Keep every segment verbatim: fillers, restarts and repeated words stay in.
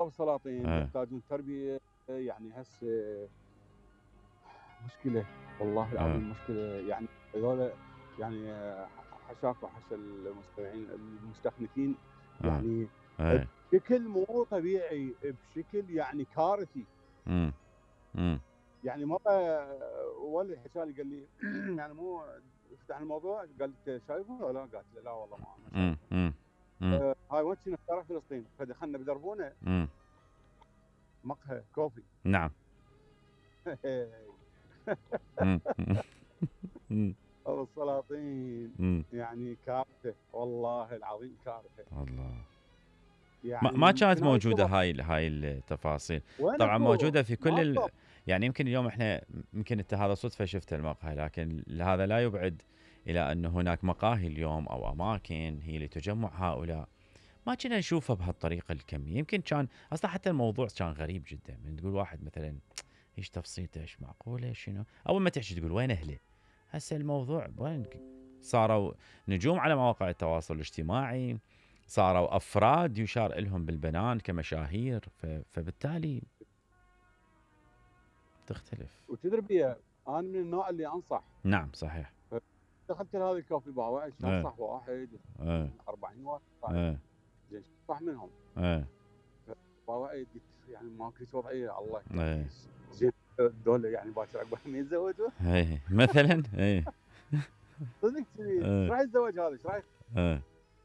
السلاطين ايه يحتاجون تربيه، يعني هسه مشكله، والله ايه العظيم مشكله. يعني هذول يعني حشاك وحش المستمعين المستخنثين، ايه يعني ايه بشكل مو طبيعي، بشكل يعني كارثي. امم امم يعني مره ولد حكى لي قال لي يعني مو فتح الموضوع، قال لي شايفه ولا؟ قالت له لا والله ما ما امم شايفه. امم امم آه، هاي وين كنا في شارع فلسطين، فدخلنا بدربونه امم مقهى كوفي. نعم. امم امم السلاطين امم يعني كارثه، والله العظيم كارثه. الله. ما يعني ما كانت يمكن هاي موجودة السبب. هاي ال- هاي التفاصيل. وين طبعا اكو؟ موجودة في كل ماكو. ال... يعني يمكن اليوم احنا يمكن انت هذا صدفة شفت المقهى، لكن هذا لا يبعد الى ان هناك مقاهي اليوم او اماكن هي لتجمع هؤلاء. ما كنا نشوفها بهالطريقة الكمية. يمكن كان اصلا حتى الموضوع كان غريب جدا، من تقول واحد مثلا ايش تفصيلته، ايش معقولة، شنو اول ما تحكي تقول وين اهله. هسه الموضوع وين صاروا نجوم على مواقع التواصل الاجتماعي، صاروا افراد يشار لهم بالبنان كمشاهير، ف... فبالتالي تختلف. وتدري بيها، انا من النوع اللي انصح. نعم صحيح. دخلت لهذه الكوفي باوعي عشان ايه انصح واحد ايه من أربعين واحد قاعد، ايه زين صح منهم. ايه باوعي قلت يعني ما كنت وضعيه الله يعني ايه زين، دول يعني باكر عقبال ما يتزوجوا. ايه مثلا ايه صدق كذي، ايش ايه راح يتزوج هذا؟ ايش راح ايه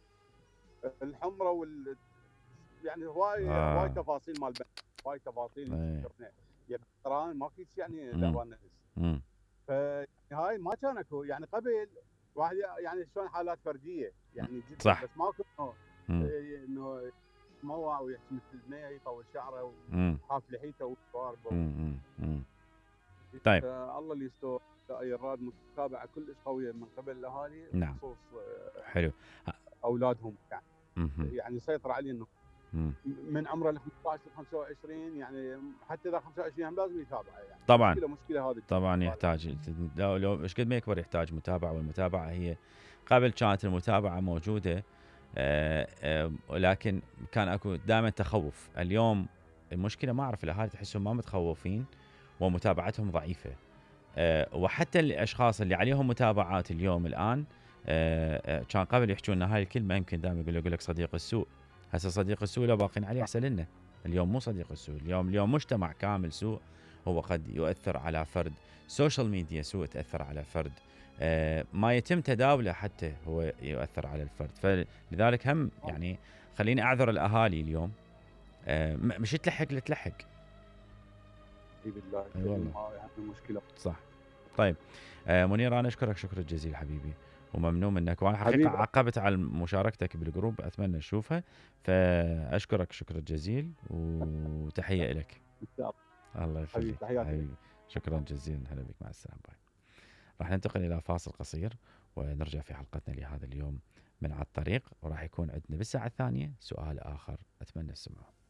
الحمره وال يعني هواي هواي اه تفاصيل مال البنك، هواي تفاصيل ايه يذكرنا. يعني ترى ما كنت يعني امم دعوان نفس. امم فهاي ما كان اكو يعني قبل واحد يعني شلون حالات فرديه يعني جدا، صح. بس ماكو انه امم انه يتموع ويحكي مثل البنيه، يطول شعره امم وحاف لحيته وشواربه. امم امم طيب. فالله اللي يستر. يراد متابعه كلش قويه من قبل الاهالي نعم. بخصوص حلو. اولادهم، يعني امم يعني يسيطر عليه انه امم من عمره ال خمسة عشر ل خمسة وعشرين، يعني حتى اذا خمسة وعشرين هم لازم يتابعه. يعني طبعا مشكله مشكله هذه. طبعا يحتاج، لو لو ايش قد ما يكبر يحتاج متابعه، والمتابعه هي قبل كانت المتابعه موجوده، آه، آه، ولكن كان اكو دائما تخوف. اليوم المشكله ما اعرف الاهالي تحسهم ما متخوفين ومتابعتهم ضعيفه. آه، وحتى الاشخاص اللي عليهم متابعات اليوم الان، آه، آه، كان قبل يحكون لنا هاي الكلمه، يمكن دائما يقول يقول لك صديق السوء. هسه صديق السوء لو باقين عليه احسن لنا. اليوم مو صديق السوء، اليوم اليوم مجتمع كامل سوء. هو قد يؤثر على فرد، سوشيال ميديا سوء تاثر على فرد، آه، ما يتم تداوله حتى هو يؤثر على الفرد. فلذلك هم يعني خليني اعذر الاهالي اليوم، آه، م- مش تلحق لتلحق. اي بالله اي الكريم، والله ما يعني مشكله. صح. طيب آه منير، انا اشكرك شكر الجزيل حبيبي، وممنون منك، وانا حقيقه حبيبي عقبت على مشاركتك بالجروب، اتمنى اشوفها. فاشكرك شكر الجزيل وتحيه لك. ان شاء الله. الله حبيبي يخليك تحياتي لك. حبيبي. شكرا جزيلا، هلا بك، مع السلامه، باي. راح ننتقل الى فاصل قصير ونرجع في حلقتنا لهذا اليوم من على الطريق، وراح يكون عندنا بالساعه الثانيه سؤال اخر اتمنى السماع.